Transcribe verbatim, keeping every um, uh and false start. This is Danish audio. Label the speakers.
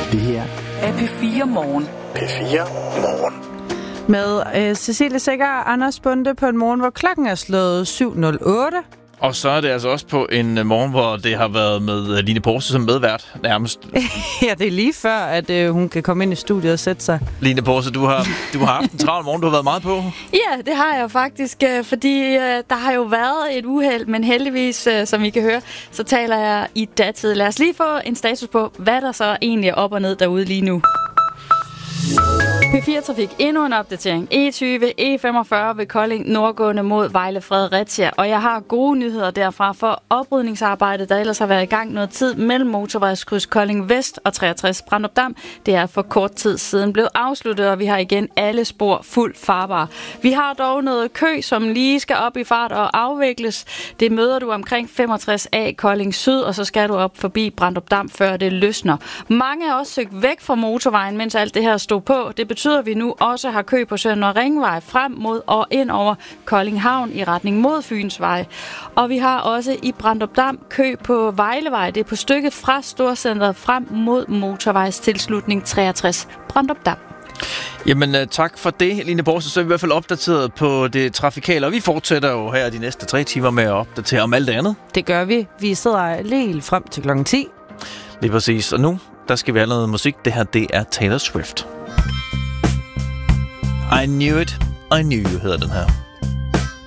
Speaker 1: Det her
Speaker 2: er P fire Morgen.
Speaker 1: P fire Morgen.
Speaker 3: Med øh, Cecilie Sækker og Anders Bunde på en morgen, hvor klokken er slået syv nul otte.
Speaker 4: Og så er det altså også på en morgen, hvor det har været med Line Porse som medvært nærmest.
Speaker 3: Ja, det er lige før, at øh, hun kan komme ind i studiet og sætte sig.
Speaker 4: Line Porse, du har, du har haft en travl morgen, du har været meget på.
Speaker 5: Ja, det har jeg faktisk, fordi der har jo været et uheld, men heldigvis, som I kan høre, så taler jeg i datid. Lad os lige få en status på, hvad der så egentlig er op og ned derude lige nu. P fire Trafik, endnu en opdatering. E tyve, E femogfyrre ved Kolding, nordgående mod Vejle Fredericia. Og jeg har gode nyheder derfra for oprydningsarbejdet, der ellers har været i gang noget tid mellem motorvejskryds Kolding Vest og treogtres Brandrup Dam. Det er for kort tid siden blevet afsluttet, og vi har igen alle spor fuldt farbare. Vi har dog noget kø, som lige skal op i fart og afvikles. Det møder du omkring femogtres A Kolding Syd, og så skal du op forbi Brandrup Dam, før det løsner. Mange er også søgt væk fra motorvejen, mens alt det her stod på. Det betyder, at vi nu også har kø på Sønder Ringvej frem mod og ind over Kolding Havn i retning mod Fynsvej. Og vi har også i Brandrup Dam kø på Vejlevej. Det er på stykket fra Storcentret frem mod motorvejstilslutning treogtres Brandrup Dam.
Speaker 4: Jamen uh, tak for det, Line Porse. Så er vi i hvert fald opdateret på det trafikale, og vi fortsætter jo her de næste tre timer med at opdatere om alt det andet.
Speaker 3: Det gør vi. Vi sidder lige frem til klokken ti.
Speaker 4: Lige præcis. Og nu, der skal vi have noget musik. Det her, det er Taylor Swift. I Knew It, I Knew You hedder den her.